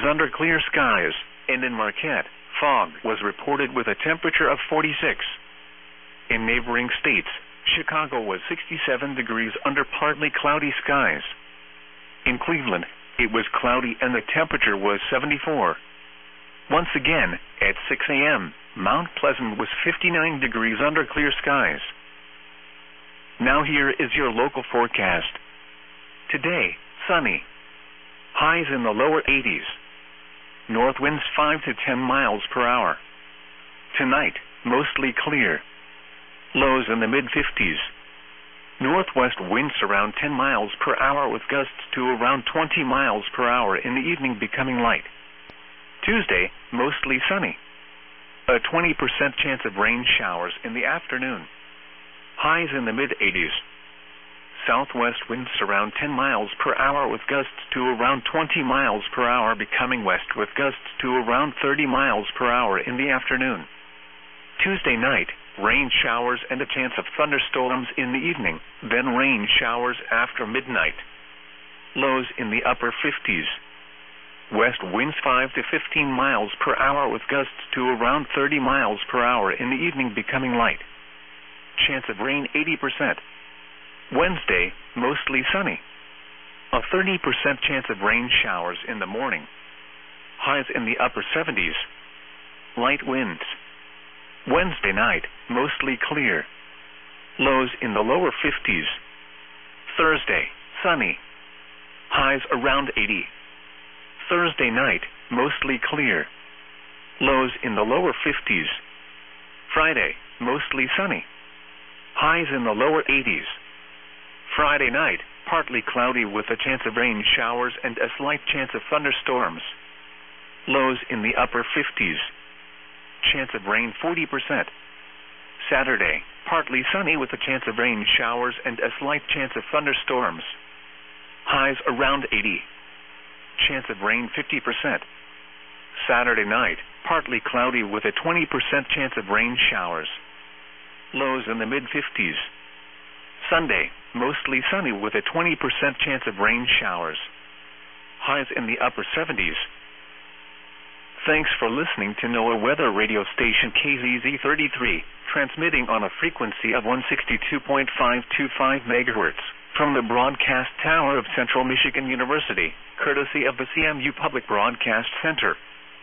under clear skies, and in Marquette, fog was reported with a temperature of 46. In neighboring states, Chicago was 67 degrees under partly cloudy skies. In Cleveland, it was cloudy and the temperature was 74. Once again, at 6 a.m., Mount Pleasant was 59 degrees under clear skies. Now here is your local forecast. Today, sunny. Highs in the lower 80s. North winds 5 to 10 miles per hour. Tonight, mostly clear. Lows in the mid-50s. Northwest winds around 10 miles per hour with gusts to around 20 miles per hour in the evening becoming light. Tuesday, mostly sunny. A 20% chance of rain showers in the afternoon. Highs in the mid-80s. Southwest winds around 10 miles per hour with gusts to around 20 miles per hour becoming west with gusts to around 30 miles per hour in the afternoon. Tuesday night, rain showers and a chance of thunderstorms in the evening, then rain showers after midnight. Lows in the upper 50s. West winds 5 to 15 miles per hour with gusts to around 30 miles per hour in the evening becoming light. Chance of rain 80%. Wednesday, mostly sunny. A 30% chance of rain showers in the morning. Highs in the upper 70s. Light winds. Wednesday night, mostly clear. Lows in the lower 50s. Thursday, sunny. Highs around 80. Thursday night, mostly clear. Lows in the lower 50s. Friday, mostly sunny. Highs in the lower 80s. Friday night, partly cloudy with a chance of rain showers and a slight chance of thunderstorms. Lows in the upper 50s. Chance of rain 40%. Saturday, partly sunny with a chance of rain showers and a slight chance of thunderstorms. Highs around 80. Chance of rain 50%. Saturday night, partly cloudy with a 20% chance of rain showers. Lows in the mid-50s. Sunday, mostly sunny with a 20% chance of rain showers. Highs in the upper 70s. Thanks for listening to NOAA weather radio station KZZ33, transmitting on a frequency of 162.525 MHz from the broadcast tower of Central Michigan University, courtesy of the CMU Public Broadcast Center.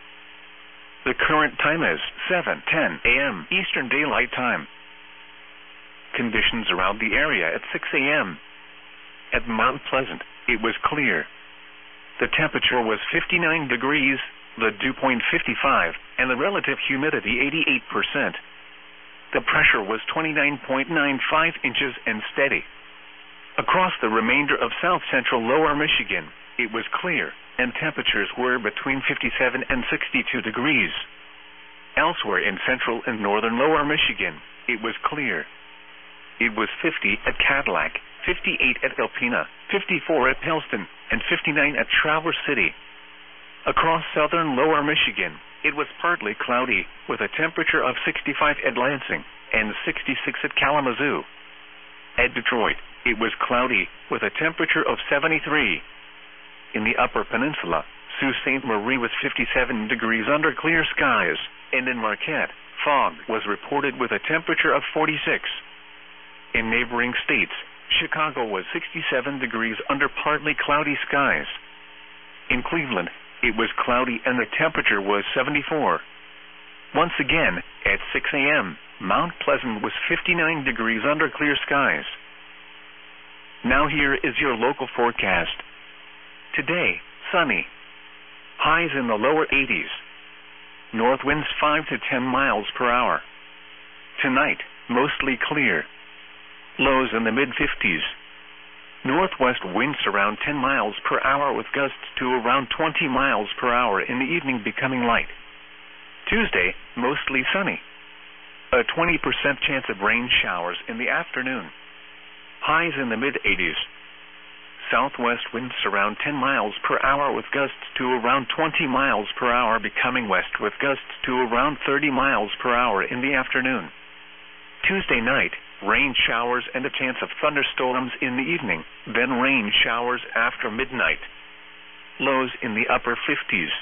The current time is 7:10 a.m. Eastern Daylight Time. Conditions around the area at 6 a.m. At Mount Pleasant, it was clear. The temperature was 59 degrees, the dew point 55, and the relative humidity 88%. The pressure was 29.95 inches and steady. Across the remainder of south-central lower Michigan, it was clear, and temperatures were between 57 and 62 degrees. Elsewhere in central and northern lower Michigan, it was clear. It was 50 at Cadillac, 58 at Alpena, 54 at Pellston, and 59 at Traverse City. Across southern lower Michigan, it was partly cloudy, with a temperature of 65 at Lansing and 66 at Kalamazoo. At Detroit, it was cloudy, with a temperature of 73. In the Upper Peninsula, Sault Ste. Marie was 57 degrees under clear skies, and in Marquette, fog was reported with a temperature of 46. In neighboring states, Chicago was 67 degrees under partly cloudy skies. In Cleveland, it was cloudy and the temperature was 74. Once again, at 6 a.m., Mount Pleasant was 59 degrees under clear skies. Now here is your local forecast. Today, sunny. Highs in the lower 80s. North winds 5 to 10 miles per hour. Tonight, mostly clear. Lows in the mid-50s. Northwest winds around 10 miles per hour with gusts to around 20 miles per hour in the evening becoming light. Tuesday, mostly sunny. A 20% chance of rain showers in the afternoon. Highs in the mid-80s. Southwest winds around 10 miles per hour with gusts to around 20 miles per hour becoming west with gusts to around 30 miles per hour in the afternoon. Tuesday night, rain showers and a chance of thunderstorms in the evening, then rain showers after midnight. Lows in the upper 50s.